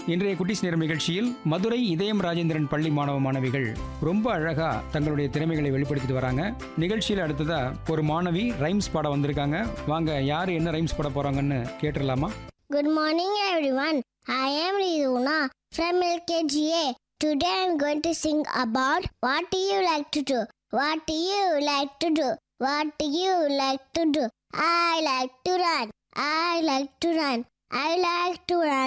இன்றைய குட்டிஸ் நேரம் நிகழ்ச்சியில் மதுரை இதயம் ராஜேந்திரன் பள்ளி மாணவ மாணவிகள் ரொம்ப அழகா தங்களுடைய திறமைகளை வெளிப்படுத்திட்டு வராங்க. நிகழ்ச்சியில் அடுத்ததா ஒரு மாணவி ரைம்ஸ் பாட வந்திருக்காங்க. வாங்க, யாரு என்ன ரைம்ஸ் பாட போறாங்கன்னு கேட்டுடலாமா? Good morning, everyone. I am Rizuna from LKGA. Today I am going to sing about what do you like to do? What do you like to do? What do you like to do? I like to run. I like to run. I like to run